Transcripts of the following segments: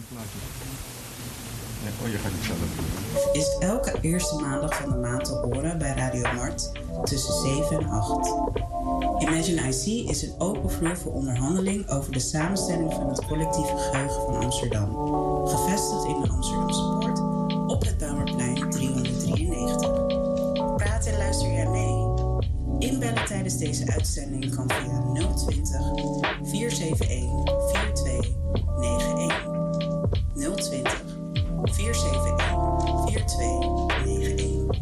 Oh, je gaat niet zelf doen. Is elke eerste maandag van de maand te horen bij Radio Mart tussen 7 en 8. Imagine IC is een open vloer voor onderhandeling over de samenstelling van het collectieve geheugen van Amsterdam. Gevestigd in de Amsterdamse Poort op het Belmerplein 393. Praat en luister jij mee? Inbellen tijdens deze uitzending kan via 020 471 4291. 020 471 4291.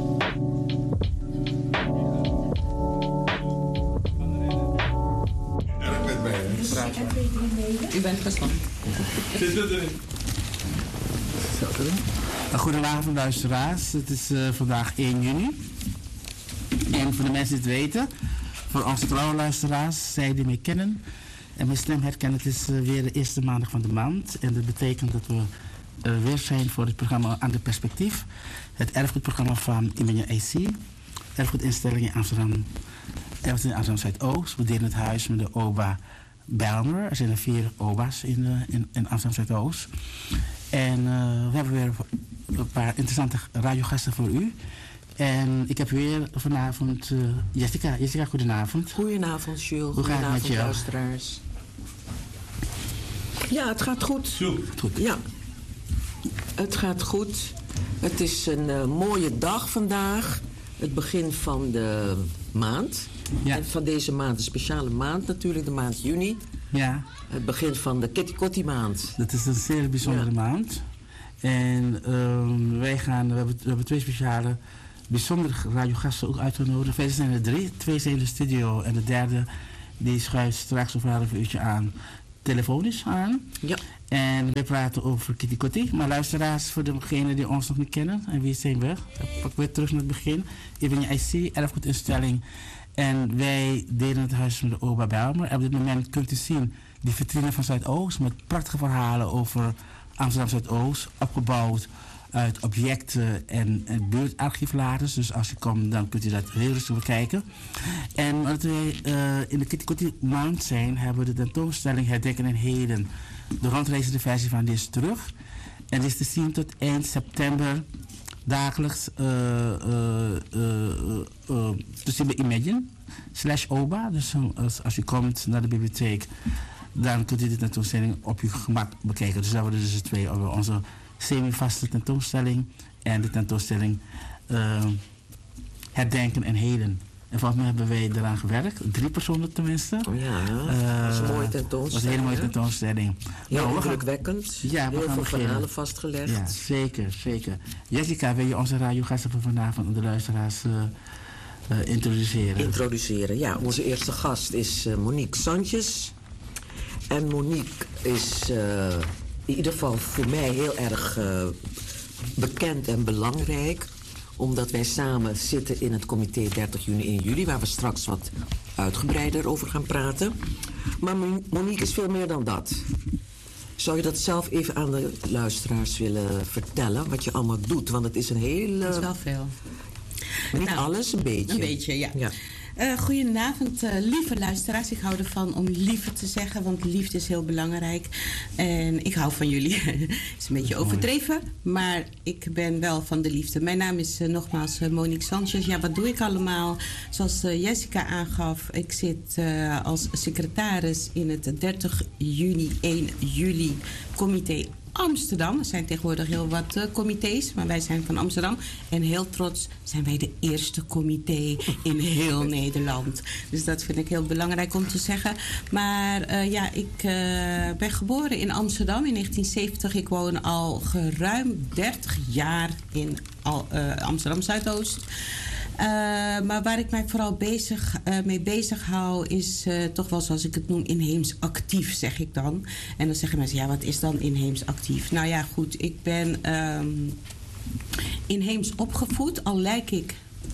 Erg met mij, hè? U bent gespannen. Zit het erin? Goedenavond luisteraars, het is vandaag 1 juni. En voor de mensen die het weten, voor onze trouwe luisteraars, zij die mij kennen en mijn stem herkennen, het is weer de eerste maandag van de maand. En dat betekent dat we weer zijn voor het programma Ander Perspectief. Het erfgoedprogramma van Imagine IC. Erfgoedinstelling in Amsterdam. Erfgoed in Amsterdam Zuidoost. We delen het huis met de OBA Bijlmer. Er zijn er 4 OBA's in Amsterdam Zuidoost. En we hebben weer een paar interessante radiogasten voor u. En ik heb weer vanavond Jessica. Jessica, goedenavond. Goedenavond, Jules. Hoe gaat het met je? Luisteraars. Ja, het gaat goed. Goed. Ja, het gaat goed. Het is een mooie dag vandaag. Het begin van de maand. Ja. En van deze maand, een speciale maand natuurlijk, de maand juni. Ja. Het begin van de Kitty Kotti maand. Dat is een zeer bijzondere maand. En we hebben 2 speciale, bijzondere radiogasten ook uitgenodigd. Verder zijn er 3. 2 zijn in de studio en de derde die schuift straks over een half uurtje aan, telefonisch aan. Ja. En wij praten over Kitty Kotti. Maar luisteraars, voor degenen die ons nog niet kennen, en wie zijn we? Dan pak ik weer terug naar het begin. Even IC, erfgoedinstelling. En wij delen het huis met de OBA Bijlmer. En op dit moment kunt u zien die vitrine van Zuidoost met prachtige verhalen over Amsterdam Zuidoost, opgebouwd uit objecten en buurtarchiefladers. Dus als u komt, dan kunt u dat heel rustig bekijken. En omdat wij in de Kitty Kotti maand zijn, hebben we de tentoonstelling Herdenken en Heden. De rondreizende versie van die is terug. En die is te zien tot eind september dagelijks te zien bij Imagine /OBA. Dus als u komt naar de bibliotheek, dan kunt u de tentoonstelling op uw gemak bekijken. Dus dat worden dus 2. Onze semi-vaste tentoonstelling en de tentoonstelling Herdenken en Heden. En volgens mij hebben wij eraan gewerkt. 3 personen tenminste. Ja, dat is een mooie tentoonstelling. Dat is een hele mooie tentoonstelling. Heel indrukwekkend. Ja, heel veel verhalen vastgelegd. Ja, zeker, zeker. Jessica, wil je onze radiogasten van vanavond en de luisteraars introduceren? Ja. Onze eerste gast is Monique Sanchez. En Monique is in ieder geval voor mij heel erg bekend en belangrijk, omdat wij samen zitten in het comité 30 juni 1 juli, waar we straks wat uitgebreider over gaan praten. Maar Monique is veel meer dan dat. Zou je dat zelf even aan de luisteraars willen vertellen, wat je allemaal doet? Want het is een hele... Dat is wel veel. Niet alles, een beetje. Een beetje, ja. Goedenavond, lieve luisteraars. Ik hou ervan om lieve te zeggen, want liefde is heel belangrijk. En ik hou van jullie. Het is een beetje overdreven, maar ik ben wel van de liefde. Mijn naam is nogmaals Monique Sanchez. Ja, wat doe ik allemaal? Zoals Jessica aangaf, ik zit als secretaris in het 30 juni 1 juli comité Amsterdam. Er zijn tegenwoordig heel wat comité's, maar wij zijn van Amsterdam. En heel trots zijn wij de eerste comité in heel Nederland. Dus dat vind ik heel belangrijk om te zeggen. Maar ik ben geboren in Amsterdam in 1970. Ik woon al geruim 30 jaar in Amsterdam Zuidoost. Maar waar ik mij vooral mee bezig hou is toch wel, zoals ik het noem, inheems actief, zeg ik dan. En dan zeggen mensen, ja, wat is dan inheems actief? Nou ja, goed, ik ben inheems opgevoed, al lijk ik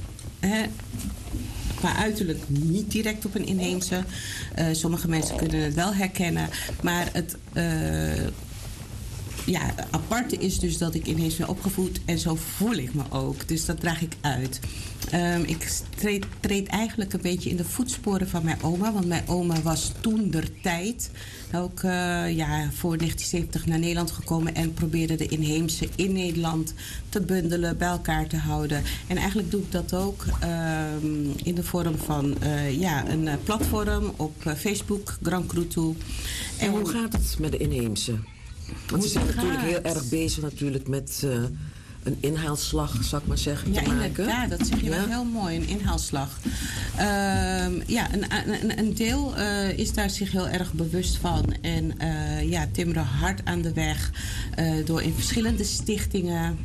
qua uiterlijk niet direct op een inheemse. Sommige mensen kunnen het wel herkennen, maar ja, aparte is dus dat ik inheems ben opgevoed en zo voel ik me ook. Dus dat draag ik uit. Ik treed eigenlijk een beetje in de voetsporen van mijn oma. Want mijn oma was toentertijd ook voor 1970 naar Nederland gekomen en probeerde de inheemse in Nederland te bundelen, bij elkaar te houden. En eigenlijk doe ik dat ook in de vorm van een platform op Facebook, Grand Cru toe. En hoe gaat het met de inheemse? Want ze zijn natuurlijk heel erg bezig natuurlijk met een inhaalslag, zou ik maar zeggen, te maken. Inderdaad, dat zeg je wel heel mooi, een inhaalslag. Een deel is daar zich heel erg bewust van. En timmeren hard aan de weg door in verschillende stichtingen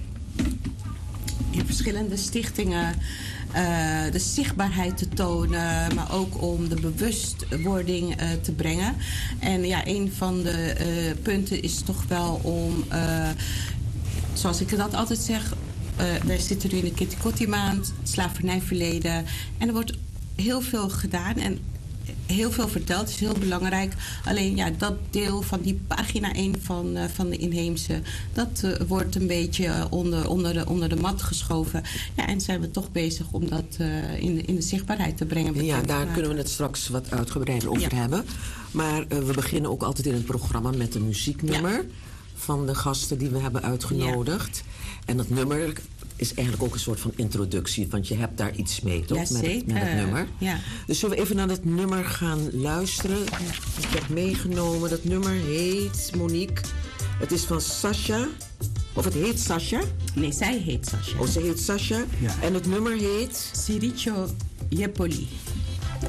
de zichtbaarheid te tonen, maar ook om de bewustwording te brengen. En een van de punten is toch wel om, zoals ik dat altijd zeg, wij zitten nu in de Kitty Kotti maand, het slavernijverleden. En er wordt heel veel gedaan en heel veel verteld, is heel belangrijk. Alleen dat deel van die pagina 1 van de inheemse, dat wordt een beetje onder de mat geschoven. Ja, en zijn we toch bezig om dat in de zichtbaarheid te brengen. Ja, daar kunnen we het straks wat uitgebreider over hebben. Maar we beginnen ook altijd in het programma met een muzieknummer van de gasten die we hebben uitgenodigd. Ja. En dat nummer is eigenlijk ook een soort van introductie, want je hebt daar iets mee, toch? Ja, met het nummer. Ja. Dus zullen we even naar dat nummer gaan luisteren? Ik heb meegenomen, dat nummer heet Monique. Het is van Sasha. Of het heet Sasha? Nee, zij heet Sasha. Oh, ze heet Sasha. Ja. En het nummer heet? Siricho Jepoli.